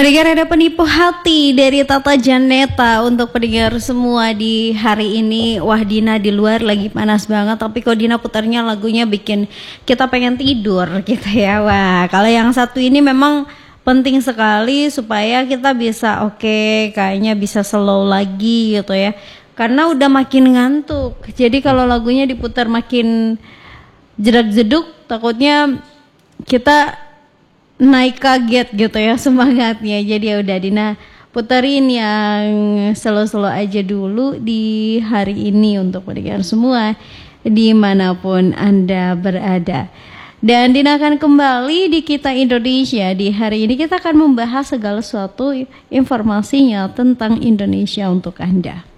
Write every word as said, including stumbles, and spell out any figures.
Pendengar, ada penipu hati dari Tata Janeta untuk pendengar semua di hari ini. Wah, Dina di luar lagi panas banget, tapi kok Dina putarnya lagunya bikin kita pengen tidur gitu ya. Wah, kalau yang satu ini memang penting sekali supaya kita bisa oke, okay, kayaknya bisa slow lagi gitu ya. Karena udah makin ngantuk. Jadi kalau lagunya diputar makin jedak-jeduk, takutnya kita naik kaget gitu ya semangatnya. Jadi ya udah, Dina puterin yang slow-slow aja dulu di hari ini untuk pendengar semua dimanapun Anda berada. Dan Dina akan kembali di Kita Indonesia. Di hari ini kita akan membahas segala sesuatu informasinya tentang Indonesia untuk Anda.